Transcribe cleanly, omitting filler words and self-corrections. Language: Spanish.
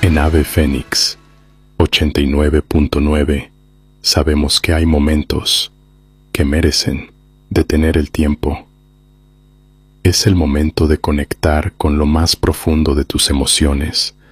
En Ave Fénix 89.9 sabemos que hay momentos que merecen detener el tiempo. Es el momento de conectar con lo más profundo de tus emociones,